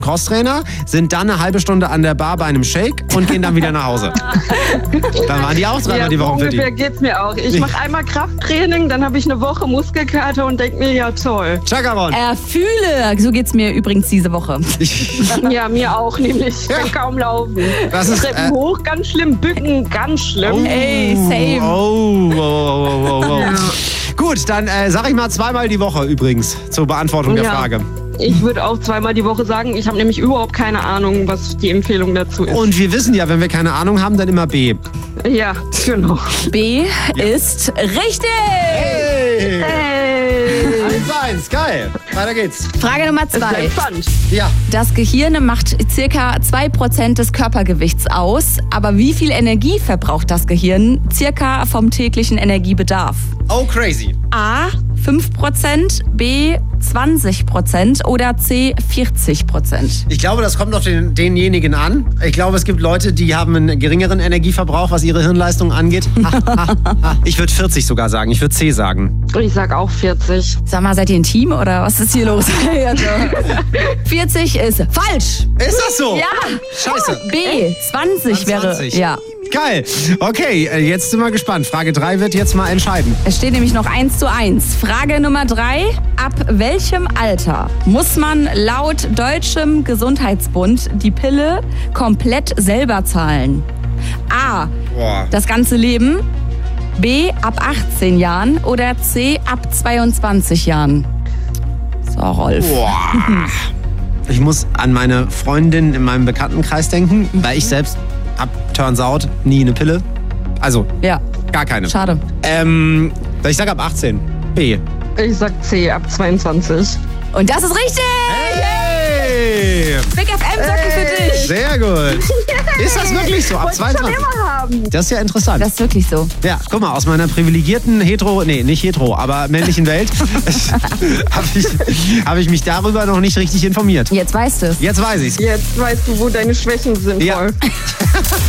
Crosstrainer, sind dann eine halbe Stunde an der Bar bei einem Shake und gehen dann wieder nach Hause. Dann waren die auch dreimal die Woche für die. Ungefähr geht's mir auch. Ich mache einmal Krafttraining, dann habe ich eine Woche Muskelkater und denke mir, ja toll. Chakaron. Fühle. So geht's mir übrigens diese Woche. Ja, mir auch, nämlich. Ich kann kaum laufen. Das ist, Treppen hoch, ganz schlimm, Bücken, ganz schlimm. Ey, same. Oh. Ja. Gut, dann sag ich mal zweimal die Woche übrigens zur Beantwortung der Ja. Frage. Ich würde auch zweimal die Woche sagen, ich habe nämlich überhaupt keine Ahnung, was die Empfehlung dazu ist. Und wir wissen ja, wenn wir keine Ahnung haben, dann immer B. Ja, genau. B ist richtig. Hey! Hey. 1-1, geil. Weiter geht's. Frage Nummer Es 2. bleibt spannend. Ja. Das Gehirn macht circa 2% des Körpergewichts aus. Aber wie viel Energie verbraucht das Gehirn circa vom täglichen Energiebedarf? Oh, crazy. A 5%, B 20% oder C 40%? Ich glaube, das kommt auf denjenigen an. Ich glaube, es gibt Leute, die haben einen geringeren Energieverbrauch, was ihre Hirnleistung angeht. Ich würde 40 sogar sagen. Ich würde C sagen. Ich sag auch 40. Sag mal, seid ihr ein Team oder was ist hier los? 40 ist falsch. Ist das so? Ja. Scheiße. B 20 wäre. 20. Ja. Geil. Okay, jetzt sind wir gespannt. Frage 3 wird jetzt mal entscheiden. Es steht nämlich noch 1:1. Frage Nummer 3. Ab welchem Alter muss man laut Deutschem Gesundheitsbund die Pille komplett selber zahlen? A. Boah. Das ganze Leben. B. Ab 18 Jahren. Oder C. Ab 22 Jahren. So, Rolf. Boah. Ich muss an meine Freundin in meinem Bekanntenkreis denken, weil ich selbst turns out, nie eine Pille. Also, Ja, gar keine. schade. Ich sag ab 18. B. Ich sag C, ab 22. Und das ist richtig! Hey! Big FM-Socken für dich! Sehr gut. Ist das wirklich so? Ab 22? Haben. Das ist ja interessant. Das ist wirklich so. Ja, guck mal, aus meiner privilegierten nicht hetero, aber männlichen Welt hab ich mich darüber noch nicht richtig informiert. Jetzt weißt du es. Jetzt weiß ich's. Jetzt weißt du, wo deine Schwächen sind, Ja. Rolf.